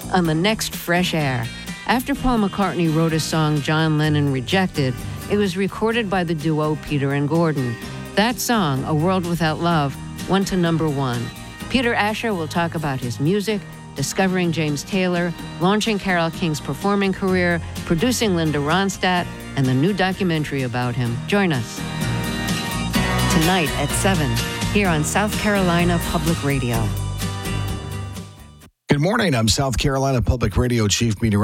on the next Fresh Air. After Paul McCartney wrote a song John Lennon rejected, it was recorded by the duo Peter and Gordon. That song, A World Without Love, went to #1. Peter Asher will talk about his music, discovering James Taylor, launching Carole King's performing career, producing Linda Ronstadt, and the new documentary about him. Join us tonight at 7 here on South Carolina Public Radio. Good morning. I'm South Carolina Public Radio Chief Meteorologist